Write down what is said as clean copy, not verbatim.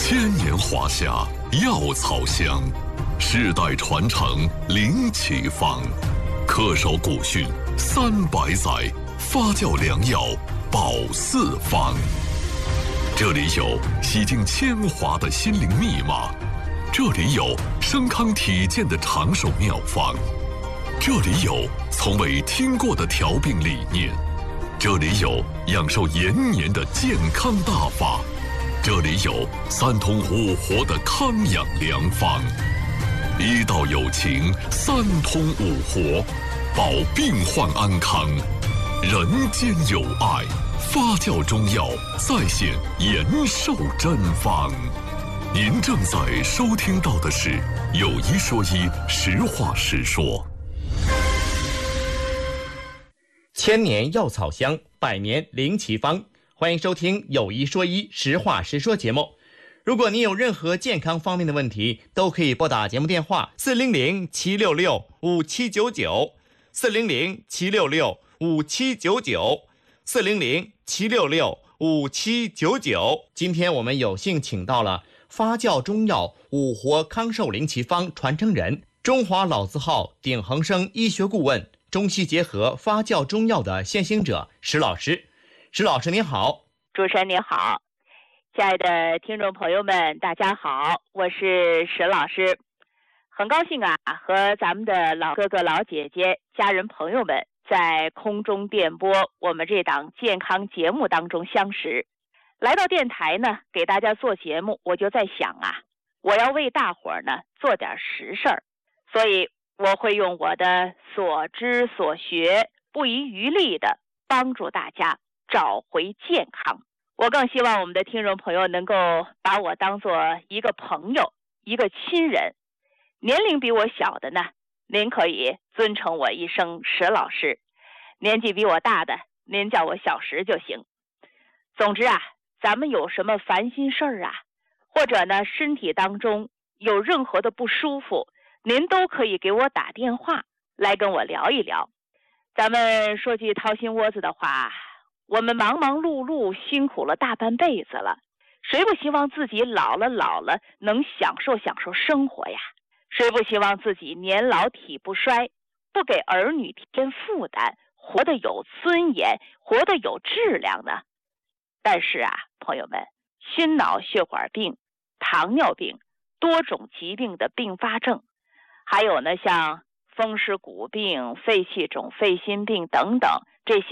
千年华夏，药草香；世代传承，灵奇方。恪守古训300载，发酵良药，保四方。这里有洗净铅华的心灵密码，这里有升康体健的长寿妙方，这里有从未听过的调病理念，这里有养寿延年的健康大法，这里有3通5活的康养良方。医道有情，3通5活，保病患安康，人间有爱。发酵中药再现延寿真方。您正在收听到的是有一说一，实话实说。 千年药草香，百年灵奇方。欢迎收听有一说一，实话实说节目。如果您有任何健康方面的问题，都可以拨打节目电话400-766-5799，400-766-5799。今天我们有幸请到了发酵中药5活康寿灵奇方传承人，中华老字号鼎恒生医学顾问，中西结合发酵中药的先行者石老师。石老师您好。 主持人您好，亲爱的听众朋友们大家好，我是石老师。很高兴和咱们的老哥哥老姐姐家人朋友们在空中电波我们这档健康节目当中相识。来到电台呢，给大家做节目，我就在想我要为大伙儿呢做点实事儿，所以我会用我的所知所学，不遗余力的帮助大家找回健康。我更希望我们的听众朋友能够把我当做一个朋友，一个亲人。年龄比我小的呢，您可以尊称我一声石老师；年纪比我大的，您叫我小石就行。总之咱们有什么烦心事儿或者呢身体当中有任何的不舒服，您都可以给我打电话来跟我聊一聊。咱们说句掏心窝子的话，我们忙忙碌碌辛苦了大半辈子了，谁不希望自己老了能享受生活呀？谁不希望自己年老体不衰，不给儿女添负担，活得有尊严，活得有质量呢？但是朋友们，心脑血管病、糖尿病、多种疾病的并发症，还有呢像风湿骨病、肺气肿、肺心病等等，这些